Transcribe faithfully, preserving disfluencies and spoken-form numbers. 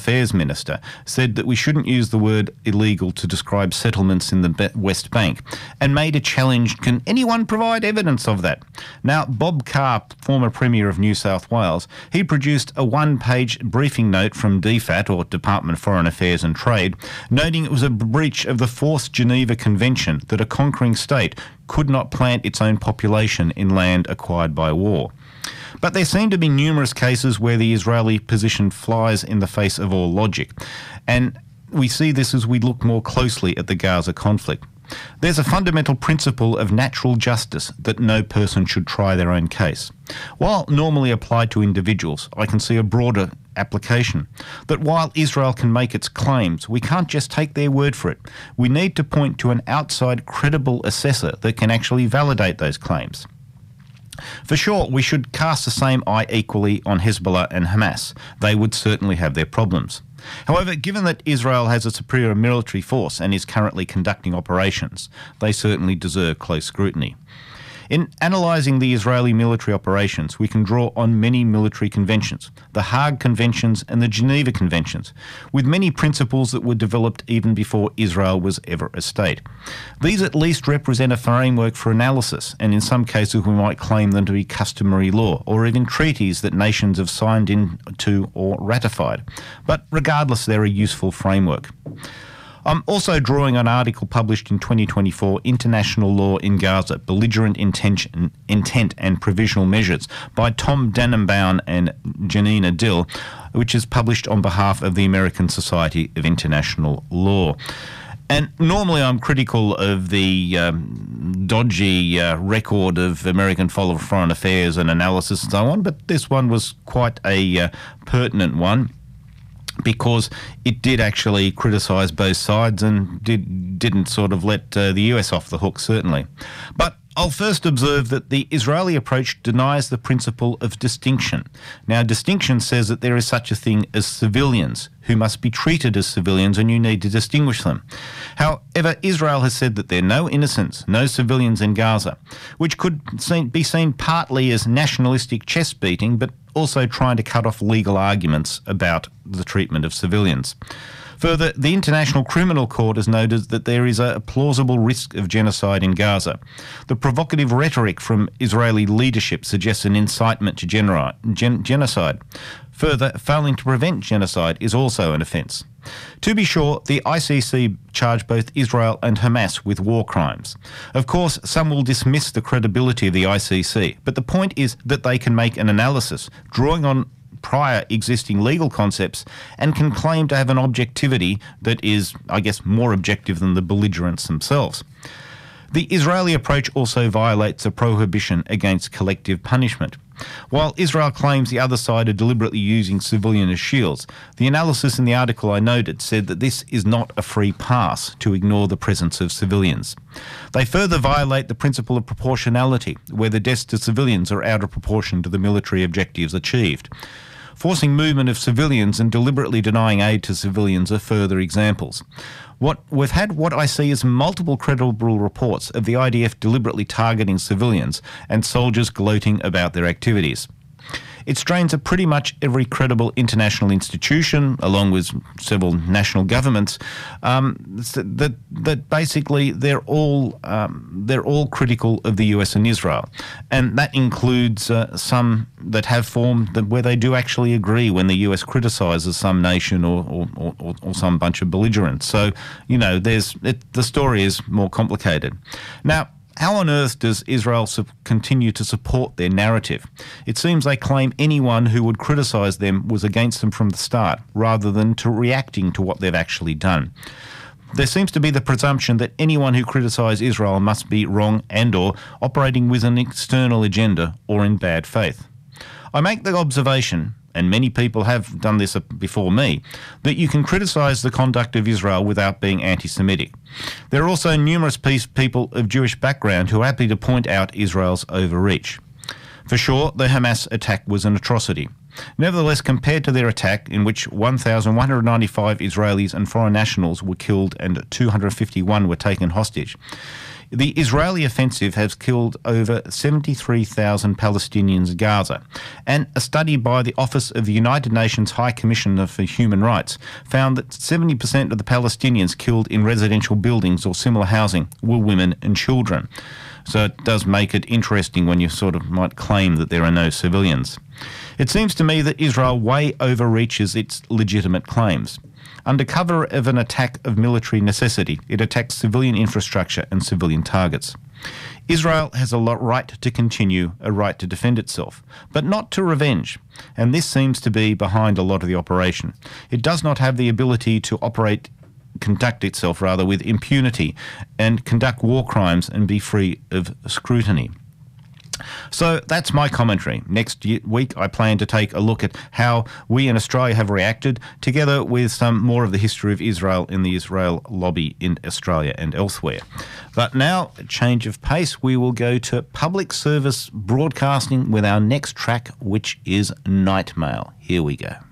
Affairs Minister, said that we shouldn't use the word illegal to describe settlements in the West Bank, and made a challenge, can anyone provide evidence of that? Now, Bob Carr, former Premier of New South Wales, he produced a one-page briefing note from D FAT, or Department of Foreign Affairs and Trade, noting it was a breach of the Fourth Geneva Convention that a conquering state could not plant its own population in land acquired by war. But there seem to be numerous cases where the Israeli position flies in the face of all logic, and we see this as we look more closely at the Gaza conflict. There's a fundamental principle of natural justice that no person should try their own case. While normally applied to individuals, I can see a broader application, that while Israel can make its claims, we can't just take their word for it. We need to point to an outside credible assessor that can actually validate those claims. For sure, we should cast the same eye equally on Hezbollah and Hamas. They would certainly have their problems. However, given that Israel has a superior military force and is currently conducting operations, they certainly deserve close scrutiny. In analysing the Israeli military operations, we can draw on many military conventions, the Hague Conventions and the Geneva Conventions, with many principles that were developed even before Israel was ever a state. These at least represent a framework for analysis, and in some cases we might claim them to be customary law, or even treaties that nations have signed into or ratified. But regardless, they're a useful framework. I'm also drawing on an article published in twenty twenty-four, International Law in Gaza, Belligerent Intention, Intent and Provisional Measures, by Tom Dannenbaum and Janina Dill, which is published on behalf of the American Society of International Law. And normally I'm critical of the um, dodgy uh, record of American foreign affairs and analysis and so on, but this one was quite a uh, pertinent one, because it did actually criticise both sides and did, didn't sort of let uh, the U S off the hook, certainly. But I'll first observe that the Israeli approach denies the principle of distinction. Now, distinction says that there is such a thing as civilians who must be treated as civilians, and you need to distinguish them. However, Israel has said that there are no innocents, no civilians in Gaza, which could be seen partly as nationalistic chest beating, but also trying to cut off legal arguments about the treatment of civilians. Further, the International Criminal Court has noted that there is a plausible risk of genocide in Gaza. The provocative rhetoric from Israeli leadership suggests an incitement to generi- gen- genocide. Further, failing to prevent genocide is also an offence. To be sure, the I C C charged both Israel and Hamas with war crimes. Of course, some will dismiss the credibility of the I C C, but the point is that they can make an analysis, drawing on prior existing legal concepts, and can claim to have an objectivity that is, I guess, more objective than the belligerents themselves. The Israeli approach also violates a prohibition against collective punishment. While Israel claims the other side are deliberately using civilians as shields, the analysis in the article I noted said that this is not a free pass to ignore the presence of civilians. They further violate the principle of proportionality, where the deaths to civilians are out of proportion to the military objectives achieved. Forcing movement of civilians and deliberately denying aid to civilians are further examples. What we've had what I see as multiple credible reports of the I D F deliberately targeting civilians and soldiers gloating about their activities. It strains at pretty much every credible international institution, along with several national governments, um, that that basically they're all um, they're all critical of the U S and Israel, and that includes uh, some that have formed that where they do actually agree when the U S criticises some nation or or, or or some bunch of belligerents. So you know, there's it, the story is more complicated. Now, how on earth does Israel su- continue to support their narrative? It seems they claim anyone who would criticise them was against them from the start, rather than to reacting to what they've actually done. There seems to be the presumption that anyone who criticises Israel must be wrong and or operating with an external agenda or in bad faith. I make the observation, and many people have done this before me, that you can criticise the conduct of Israel without being anti-Semitic. There are also numerous people of Jewish background who are happy to point out Israel's overreach. For sure, the Hamas attack was an atrocity. Nevertheless, compared to their attack, in which one thousand one hundred ninety-five Israelis and foreign nationals were killed and two hundred fifty-one were taken hostage, The Israeli offensive has killed over seventy-three thousand Palestinians in Gaza, and a study by the Office of the United Nations High Commissioner for Human Rights found that seventy percent of the Palestinians killed in residential buildings or similar housing were women and children. So it does make it interesting when you sort of might claim that there are no civilians. It seems to me that Israel way overreaches its legitimate claims. Under cover of an attack of military necessity, it attacks civilian infrastructure and civilian targets. Israel has a lot right to continue, a right to defend itself, but not to revenge, and this seems to be behind a lot of the operation. It does not have the ability to operate conduct itself rather with impunity and conduct war crimes and be free of scrutiny. So that's my commentary. Next week I plan to take a look at how we in Australia have reacted, together with some more of the history of Israel in the Israel lobby in Australia and elsewhere. But now, a change of pace, we will go to public service broadcasting with our next track, which is Night Mail. Here we go.